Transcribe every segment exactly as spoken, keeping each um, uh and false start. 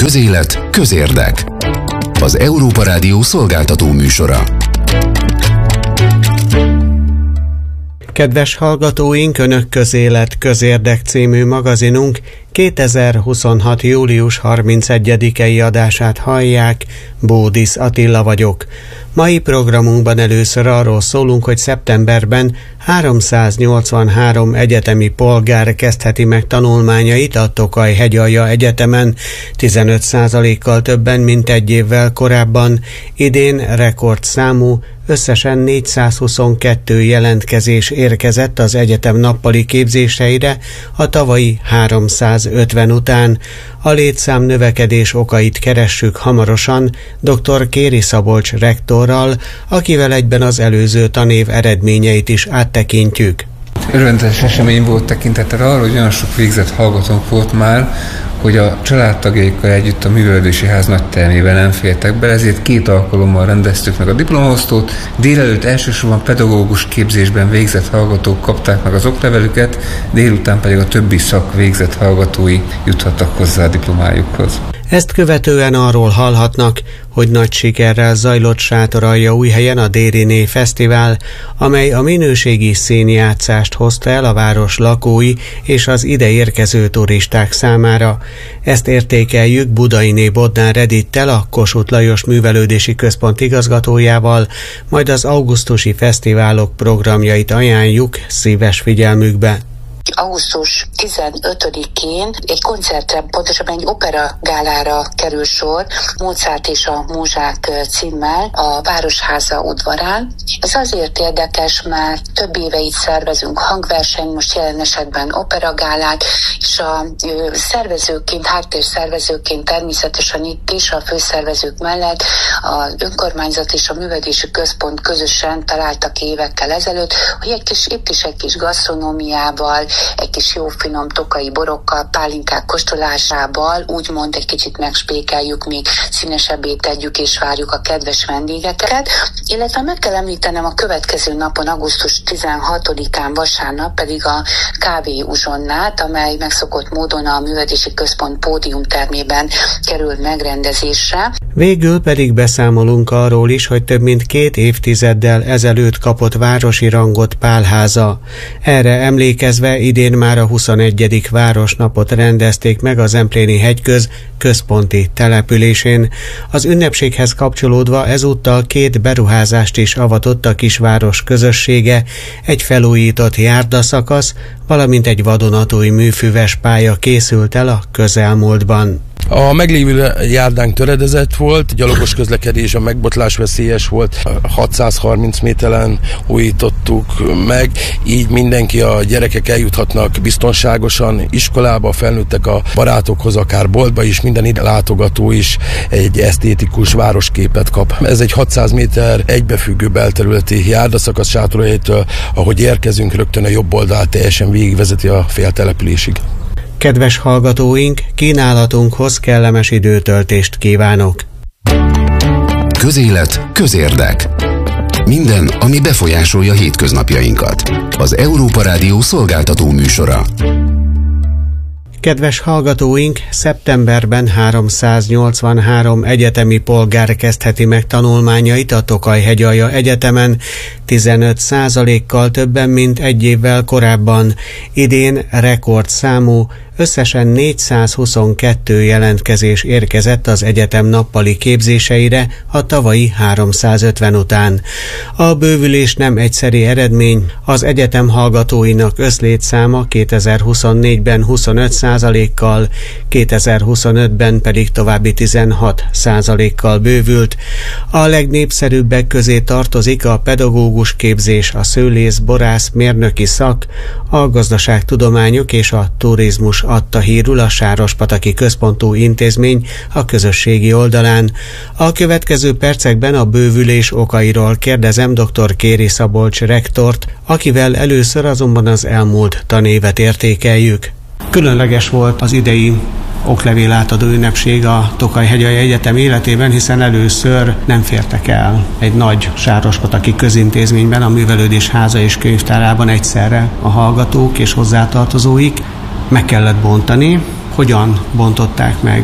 Közélet, közérdek. Az Európa Rádió szolgáltató műsora. Kedves hallgatóink, Önök Közélet, közérdek című magazinunk kétezer-huszonhat. július harmincegyedikei adását hallják, Bódisz Attila vagyok. Mai programunkban először arról szólunk, hogy szeptemberben háromszáznyolcvanhárom egyetemi polgár kezdheti meg tanulmányait a Tokaj-Hegyalja Egyetemen, tizenöt százalékkal többen, mint egy évvel korábban. Idén rekordszámú, összesen négyszázhuszonkettő jelentkezés érkezett az egyetem nappali képzéseire a tavalyi háromszázötven után. A létszám növekedés okait keressük hamarosan dr. Kéri Szabolcs rektorral, akivel egyben az előző tanév eredményeit is áttekintjük. Örvendetes esemény volt tekintettel arra, hogy olyan sok végzett hallgatónk volt már, hogy a családtagjaikkal együtt a művelődési ház nagy termében nem fértek be, ezért két alkalommal rendeztük meg a diplomaosztót. Délelőtt elsősorban pedagógus képzésben végzett hallgatók kapták meg az oklevelüket, délután pedig a többi szak végzett hallgatói juthattak hozzá a diplomájukhoz. Ezt követően arról hallhatnak, hogy nagy sikerrel zajlott Sátoraljaújhelyen a Dériné Fesztivál, amely a minőségi színjátszást hozta el a város lakói és az ide érkező turisták számára. Ezt értékeljük Budainé Bodnár Edittel, a Kossuth Lajos Művelődési Központ igazgatójával, majd az augusztusi fesztiválok programjait ajánljuk szíves figyelmükbe. augusztus tizenötödikén egy koncertre, pontosabban egy operagálára kerül sor, Mozart és a Múzsák címmel a Városháza udvarán. Ez azért érdekes, mert több éve itt szervezünk hangverseny, most jelen esetben operagálát, és a szervezőként, háttérszervezőként természetesen itt is a főszervezők mellett az önkormányzat és a Művelődési Központ közösen találtak évekkel ezelőtt, hogy egy kis, itt is egy kis gasztronómiával, egy kis jó finom tokai borokkal, pálinkák kóstolásával, úgymond egy kicsit megspékeljük, még színesebbé tegyük és várjuk a kedves vendégeket. Illetve meg kell említenem, a következő napon, augusztus tizenhatodikán vasárnap pedig a Kávé Uzsonnát, amely megszokott módon a Művelődési Központ pódiumtermében kerül megrendezésre. Végül pedig beszámolunk arról is, hogy több mint két évtizeddel ezelőtt kapott városi rangot Pálháza. Erre emlékezve idén már a huszonegyedik városnapot rendezték meg a Zempléni Hegyköz központi településén. Az ünnepséghez kapcsolódva ezúttal két beruházást is avatott a kisváros közössége, egy felújított járdaszakasz, valamint egy vadonatúj műfüves pálya készült el a közelmúltban. A meglévő járdánk töredezett volt, gyalogos közlekedés, a megbotlás veszélyes volt, hatszázharminc méteren újítottuk meg, így mindenki, a gyerekek eljuthatnak biztonságosan iskolába, felnőttek a barátokhoz, akár boltba is, minden ide látogató is egy esztétikus városképet kap. Ez egy hatszáz méter egybefüggő belterületi járdaszakasz Sátoraljaitől, ahogy érkezünk, rögtön a jobb oldal teljesen végigvezeti a féltelepülésig. Kedves hallgatóink, kínálatunkhoz kellemes időtöltést kívánok! Közélet, közérdek. Minden, ami befolyásolja hétköznapjainkat. Az Európa Rádió szolgáltató műsora. Kedves hallgatóink, szeptemberben háromszáznyolcvanhárom egyetemi polgár kezdheti meg tanulmányait a Tokaj-Hegyalja Egyetemen, tizenöt százalékkal többen, mint egy évvel korábban. Idén rekordszámú, összesen négyszázhuszonkettő jelentkezés érkezett az egyetem nappali képzéseire a tavalyi háromszázötven után. A bővülés nem egyszeri eredmény, az egyetem hallgatóinak összlétszáma kétezer-huszonnégyben huszonöt százalékkal, kétezer-huszonötben pedig további tizenhat százalékkal bővült. A legnépszerűbbek közé tartozik a pedagógus képzés, a szőlész, borász, mérnöki szak, a gazdaságtudományok és a turizmus, adta hírül a Sárospataki Központú Intézmény a közösségi oldalán. A következő percekben a bővülés okairól kérdezem dr. Kéri Szabolcs rektort, akivel először azonban az elmúlt tanévet értékeljük. Különleges volt az idei oklevél átadó ünnepség a Tokaj-Hegyalja Egyetem életében, hiszen először nem fértek el egy nagy sárospataki közintézményben, a Művelődés Háza és Könyvtárában egyszerre a hallgatók és hozzátartozóik. Meg kellett bontani. Hogyan bontották meg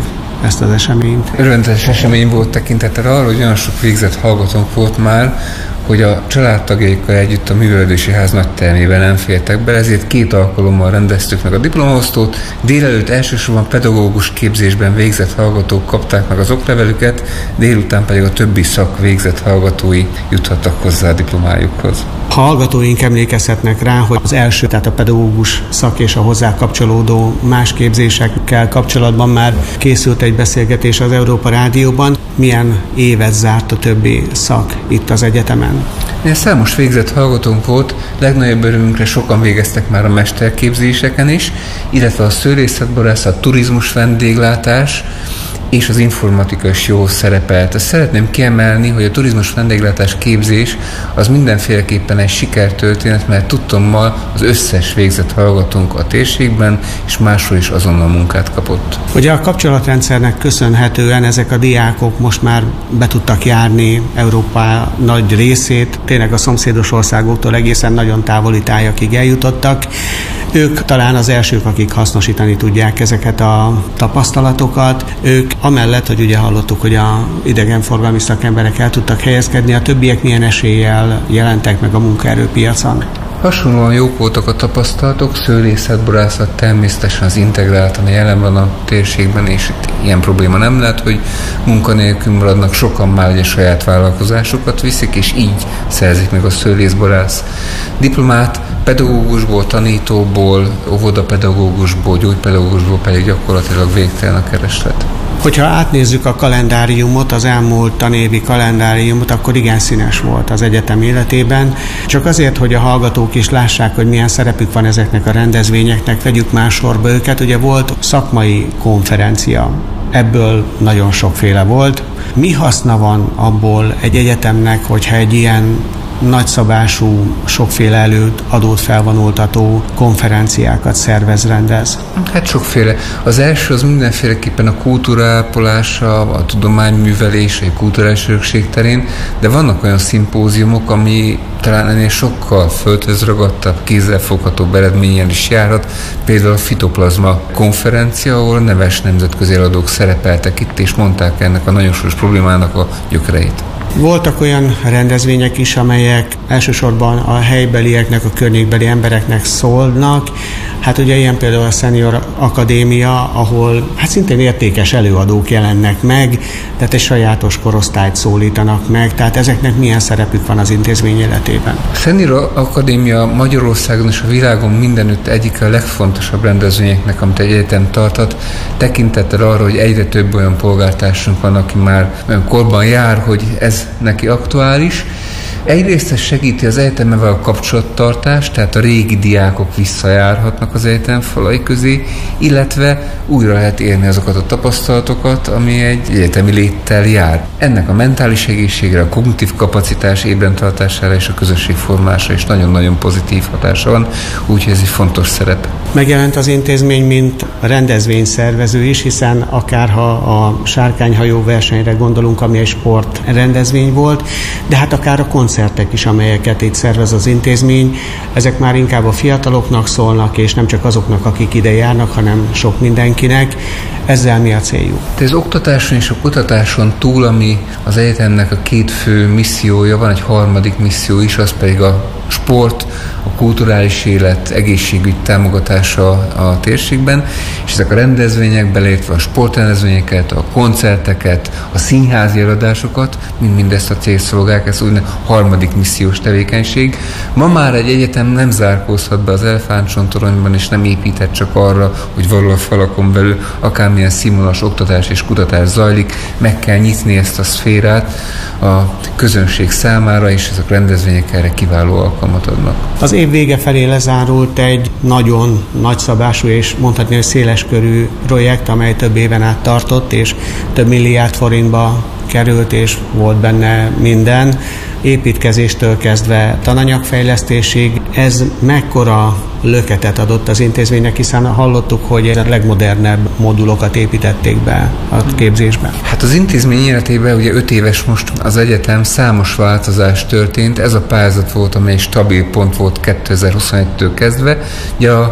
ezt az eseményt? Örvendetes esemény volt tekintettel arra, hogy olyan sok végzett hallgatónk volt már, hogy a családtagjaikkal együtt a művelődési ház nagy termében nem fértek be, ezért két alkalommal rendeztük meg a diplomaosztót. Délelőtt elsősorban pedagógus képzésben végzett hallgatók kapták meg az oklevelüket, délután pedig a többi szak végzett hallgatói juthattak hozzá a diplomájukhoz. A hallgatóink emlékezhetnek rá, hogy az első, tehát a pedagógus szak és a hozzá kapcsolódó más képzésekkel kapcsolatban már készült egy beszélgetés az Európa Rádióban. Milyen évet zárt a többi szak itt az egyetemen? Ilyen számos végzett hallgatónk volt, legnagyobb örömünkre sokan végeztek már a mesterképzéseken is, illetve a szőlészetborászat, turizmus, vendéglátás és az informatika is jól szerepelt. Ezt szeretném kiemelni, hogy a turizmus vendéglátás képzés az mindenféleképpen egy sikertörténet, mert tudtommal az összes végzett hallgatónk a térségben és máshol is azonnal munkát kapott. Ugye a kapcsolatrendszernek köszönhetően ezek a diákok most már be tudtak járni Európa nagy részét, tényleg a szomszédos országoktól egészen nagyon távoli tájakig eljutottak. Ők talán az elsők, akik hasznosítani tudják ezeket a tapasztalatokat. Ők amellett, hogy ugye hallottuk, hogy a idegenforgalmi szakemberek el tudtak helyezkedni, a többiek milyen eséllyel jelentek meg a munkaerőpiacon? Hasonlóan jók voltak a tapasztalatok, szőlészetborászat természetesen az integráltan jelen van a térségben, és itt ilyen probléma nem lehet, hogy munkanélkül maradnak, sokan már ugye saját vállalkozásokat viszik, és így szerzik meg a szőlészborász diplomát. Pedagógusból, tanítóból, óvodapedagógusból, gyógypedagógusból pedig gyakorlatilag végtelen a kereslet. Hogyha átnézzük a kalendáriumot, az elmúlt tanévi kalendáriumot, akkor igen színes volt az egyetem életében. Csak azért, hogy a hallgatók is lássák, hogy milyen szerepük van ezeknek a rendezvényeknek, vegyük már sorba őket. Ugye volt szakmai konferencia, ebből nagyon sokféle volt. Mi haszna van abból egy egyetemnek, hogyha egy ilyen nagyszabású, sokféle előtt adót felvonultató konferenciákat szervez, rendez? Hát sokféle. Az első az mindenféleképpen a kultúra ápolása, a tudományművelése, a kulturális örökség terén, de vannak olyan szimpóziumok, ami talán ennél sokkal földhöz ragadtabb, kézzelfoghatóbb eredménnyel is járhat. Például a Fitoplazma konferencia, ahol neves nemzetközi eladók szerepeltek itt, és mondták ennek a nagyon súlyos problémának a gyökereit. Voltak olyan rendezvények is, amelyek elsősorban a helybelieknek, a környékbeli embereknek szólnak. Hát ugye ilyen például a Senior Akadémia, ahol hát szintén értékes előadók jelennek meg, tehát egy sajátos korosztályt szólítanak meg, tehát ezeknek milyen szerepük van az intézmény életében? A Senior Akadémia Magyarországon és a világon mindenütt egyik a legfontosabb rendezvényeknek, amit egy egyetem tartat, tekintettel arra, hogy egyre több olyan polgártársunk van, aki már olyan korban jár, hogy ez neki aktuális. Egyrészt ez segíti az egyetemmel a kapcsolattartást, tehát a régi diákok visszajárhatnak az egyetem falai közé, illetve újra lehet élni azokat a tapasztalatokat, ami egy egyetemi léttel jár. Ennek a mentális egészségre, a kognitív kapacitás ébrentartására és a közösségformásra is nagyon-nagyon pozitív hatása van, úgyhogy ez egy fontos szerep. Megjelent az intézmény, mint rendezvényszervező is, hiszen akárha a sárkányhajó versenyre gondolunk, ami egy sportrendezvény volt, de hát akár a koncertek is, amelyeket itt szervez az intézmény, ezek már inkább a fiataloknak szólnak, és nem csak azoknak, akik ide járnak, hanem sok mindenkinek. Ezzel mi a céljuk? Az oktatáson és a kutatáson túl, ami az egyetemnek a két fő missziója, van egy harmadik misszió is, az pedig a sport, a kulturális élet, egészségügy támogatása a térségben, és ezek a rendezvények, beleértve a sportrendezvényeket, a koncerteket, a színházi eladásokat, mind mindezt a célt szolgálják, ez úgynevezett harmadik missziós tevékenység. Ma már egy egyetem nem zárkózhat be az elefántcsontoronyban, és nem építhet csak arra, hogy valahol a falakon belül akármilyen színvonalas oktatás és kutatás zajlik, meg kell nyitni ezt a szférát a közönség számára, és ezek a rendezvények erre kiváló alkalmat adnak. Az év vége felé lezárult egy nagyon nagyszabású és mondhatni, hogy széleskörű projekt, amely több éven át tartott, és több milliárd forintba került, és volt benne minden, építkezéstől kezdve tananyagfejlesztésig. Ez mekkora löketet adott az intézménynek, hiszen hallottuk, hogy a legmodernebb modulokat építették be a képzésben. Hát az intézmény életében ugye öt éves most az egyetem, számos változás történt. Ez a pályázat volt, amely stabil pont volt kétezer-huszonegytől kezdve. Ugye a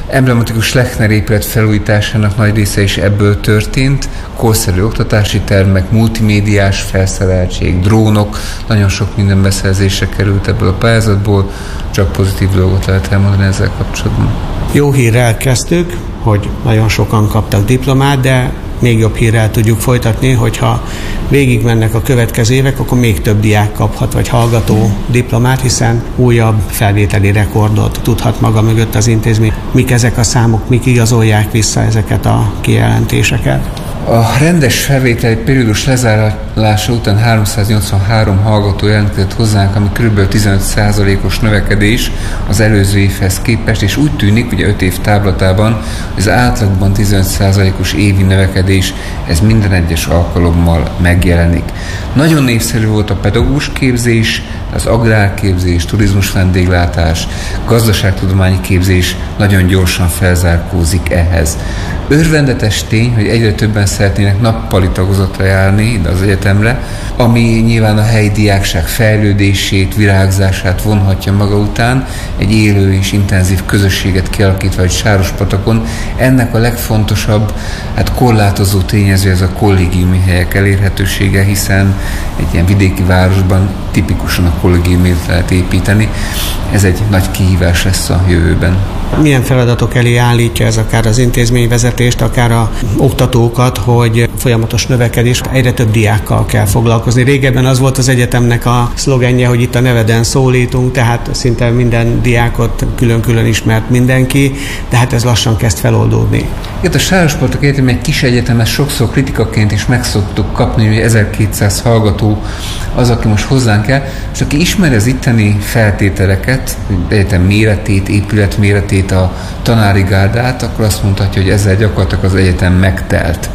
Emblematikus Lechner épület felújításának nagy része is ebből történt. Korszerű oktatási termek, multimédiás felszereltség, drónok, nagyon sok minden beszerzésre került ebből a pályázatból, csak pozitív dolgot lehet elmondani ezzel kapcsolatban. Jó hírrel kezdtük, hogy nagyon sokan kaptak diplomát, de még jobb hírrel tudjuk folytatni, hogyha végigmennek a következő évek, akkor még több diák kaphat, vagy hallgató diplomát, hiszen újabb felvételi rekordot tudhat maga mögött az intézmény. Mik ezek a számok, mik igazolják vissza ezeket a kijelentéseket? A rendes felvételi periódus lezárása után háromszáznyolcvanhárom hallgató jelentkezett hozzánk, ami kb. tizenöt százalékos növekedés az előző évhez képest, és úgy tűnik, hogy öt év táblatában az átlagban tizenöt százalékos évi növekedés, ez minden egyes alkalommal megjelenik. Nagyon népszerű volt a pedagógus képzés, az agrárképzés, turizmus vendéglátás, gazdaságtudományi képzés nagyon gyorsan felzárkózik ehhez. Örvendetes tény, hogy egyre többen szeretnének nappali tagozatra járni ide az egyetemre, ami nyilván a helyi diákság fejlődését, virágzását vonhatja maga után, egy élő és intenzív közösséget kialakítva egy Sárospatakon. Ennek a legfontosabb, hát korlátozó tényező ez a kollégiumi helyek elérhetősége, hiszen egy ilyen vidéki városban tipikusan a kollégiumét lehet építeni. Ez egy nagy kihívás lesz a jövőben. Milyen feladatok elé állítja ez akár az intézményvezetést, akár a oktatókat, hogy folyamatos növekedés, egyre több diákkal kell foglalkozni. Régebben az volt az egyetemnek a szlogenje, hogy itt a neveden szólítunk, tehát szinte minden diákot külön-külön ismert mindenki, de hát ez lassan kezd feloldódni. Itt a Sárospatak Egyetem egy kis egyetem, ezt sokszor kritikaként is meg szoktuk kapni, hogy ezerkétszáz hallgató az, aki most hozzánk el, és aki ismeri az itteni feltételeket, egyetem méretét, épület méretét, a tanári gárdát, akkor azt mondhatja, hogy ezzel gyakorlatilag az egyetem megtelt.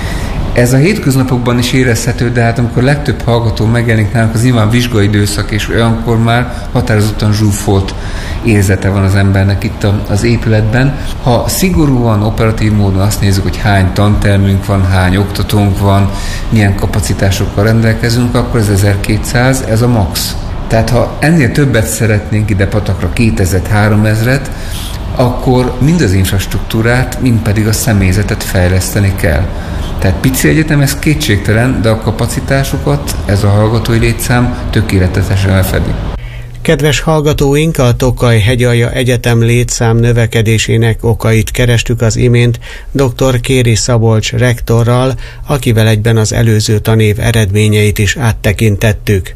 Ez a hétköznapokban is érezhető, de hát amikor legtöbb hallgató megjelenik nálunk, az nyilván vizsgaidőszak, és olyankor már határozottan zsúfolt érzete van az embernek itt az épületben. Ha szigorúan, operatív módon azt nézzük, hogy hány tantermünk van, hány oktatónk van, milyen kapacitásokkal rendelkezünk, akkor ez ezerkétszáz, ez a max. Tehát ha ennél többet szeretnénk ide Patakra, kétezer-háromezret, akkor mind az infrastruktúrát, mind pedig a személyzetet fejleszteni kell. Tehát pici egyetem, ez kétségtelen, de a kapacitásokat ez a hallgatói létszám tökéletesen lefedi. Kedves hallgatóink, a Tokaj-Hegyalja Egyetem létszám növekedésének okait kerestük az imént dr. Kéri Szabolcs rektorral, akivel egyben az előző tanév eredményeit is áttekintettük.